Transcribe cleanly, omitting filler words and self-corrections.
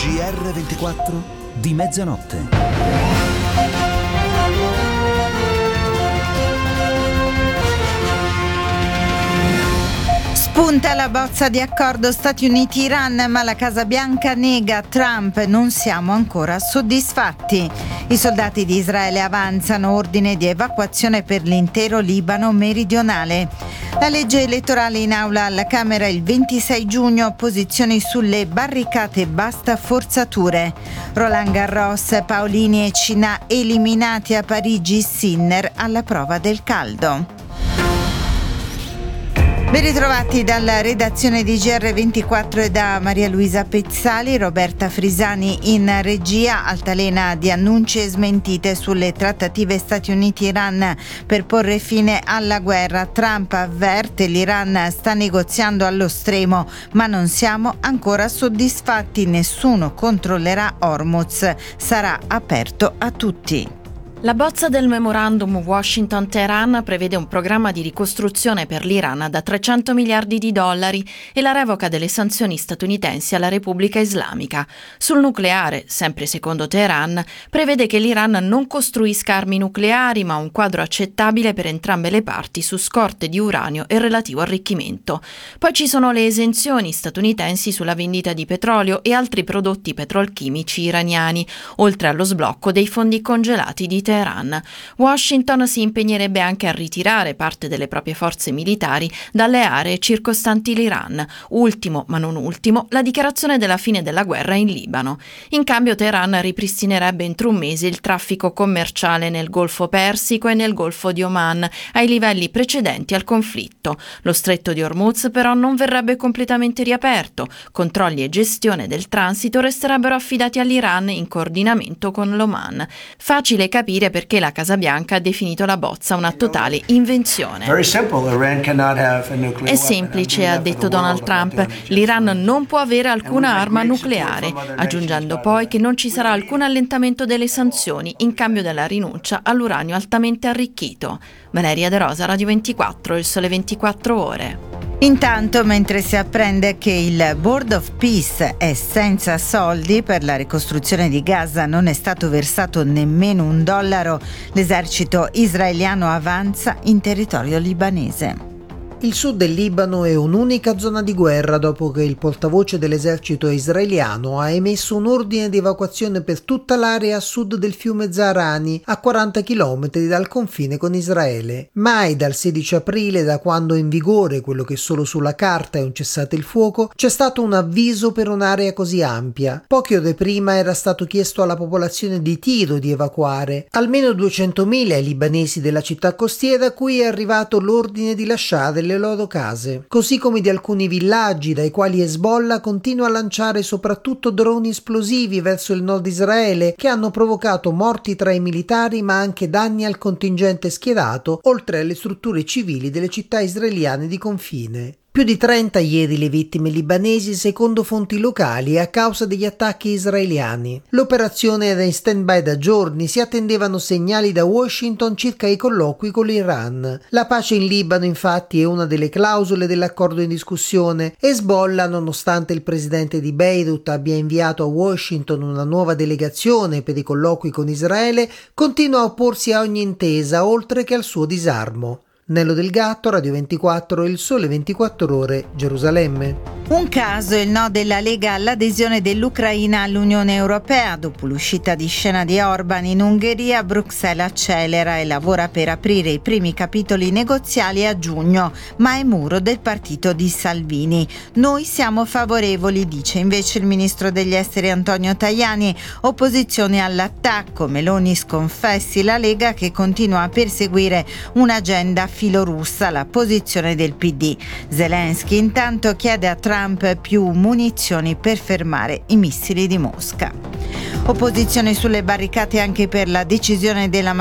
GR24 di mezzanotte. Spunta la bozza di accordo Stati Uniti-Iran, ma la Casa Bianca nega Trump, non siamo ancora soddisfatti. I soldati di Israele avanzano ordine di evacuazione per l'intero Libano meridionale. La legge elettorale in aula alla Camera il 26 giugno, posizioni sulle barricate, basta forzature. Roland Garros, Paolini e Cina eliminati a Parigi, Sinner alla prova del caldo. Ben ritrovati dalla redazione di GR24 e da Maria Luisa Pezzali, Roberta Frisani in regia, altalena di annunci e smentite sulle trattative Stati Uniti-Iran per porre fine alla guerra. Trump avverte l'Iran sta negoziando allo stremo, ma non siamo ancora soddisfatti, nessuno controllerà Hormuz, sarà aperto a tutti. La bozza del memorandum Washington-Teheran prevede un programma di ricostruzione per l'Iran da $300 miliardi e la revoca delle sanzioni statunitensi alla Repubblica Islamica. Sul nucleare, sempre secondo Teheran, prevede che l'Iran non costruisca armi nucleari, ma un quadro accettabile per entrambe le parti su scorte di uranio e relativo arricchimento. Poi ci sono le esenzioni statunitensi sulla vendita di petrolio e altri prodotti petrolchimici iraniani, oltre allo sblocco dei fondi congelati di Teheran. Washington si impegnerebbe anche a ritirare parte delle proprie forze militari dalle aree circostanti l'Iran. Ultimo, ma non ultimo, la dichiarazione della fine della guerra in Libano. In cambio Teheran ripristinerebbe entro un mese il traffico commerciale nel Golfo Persico e nel Golfo di Oman, ai livelli precedenti al conflitto. Lo stretto di Hormuz però non verrebbe completamente riaperto. Controlli e gestione del transito resterebbero affidati all'Iran in coordinamento con l'Oman. Facile capire perché la Casa Bianca ha definito la bozza una totale invenzione. È semplice, ha detto Donald Trump, l'Iran non può avere alcuna arma nucleare, aggiungendo poi che non ci sarà alcun allentamento delle sanzioni in cambio della rinuncia all'uranio altamente arricchito. Valeria De Rosa, Radio 24, Il Sole 24 Ore. Intanto, mentre si apprende che il Board of Peace è senza soldi per la ricostruzione di Gaza, non è stato versato nemmeno $1, l'esercito israeliano avanza in territorio libanese. Il sud del Libano è un'unica zona di guerra dopo che il portavoce dell'esercito israeliano ha emesso un ordine di evacuazione per tutta l'area a sud del fiume Zahrani, a 40 km dal confine con Israele. Mai dal 16 aprile, da quando è in vigore quello che solo sulla carta è un cessate il fuoco, c'è stato un avviso per un'area così ampia. Poche ore prima era stato chiesto alla popolazione di Tiro di evacuare. Almeno 200.000 libanesi della città costiera a cui è arrivato l'ordine di lasciare le loro case, così come di alcuni villaggi dai quali Hezbollah continua a lanciare soprattutto droni esplosivi verso il nord Israele, che hanno provocato morti tra i militari ma anche danni al contingente schierato, oltre alle strutture civili delle città israeliane di confine. Più di 30 ieri le vittime libanesi secondo fonti locali a causa degli attacchi israeliani. L'operazione era in stand-by da giorni, si attendevano segnali da Washington circa i colloqui con l'Iran. La pace in Libano infatti è una delle clausole dell'accordo in discussione. Hezbollah, nonostante il presidente di Beirut abbia inviato a Washington una nuova delegazione per i colloqui con Israele, continua a opporsi a ogni intesa oltre che al suo disarmo. Nello Del Gatto, Radio 24, Il Sole 24 Ore, Gerusalemme. Un caso, il no della Lega all'adesione dell'Ucraina all'Unione Europea. Dopo l'uscita di scena di Orban in Ungheria, Bruxelles accelera e lavora per aprire i primi capitoli negoziali a giugno, ma è muro del partito di Salvini. Noi siamo favorevoli, dice invece il ministro degli esteri Antonio Tajani. Opposizione all'attacco, Meloni sconfessi la Lega che continua a perseguire un'agenda filorussa, la posizione del PD. Zelensky intanto chiede a Trump più munizioni per fermare i missili di Mosca. Opposizione sulle barricate anche per la decisione della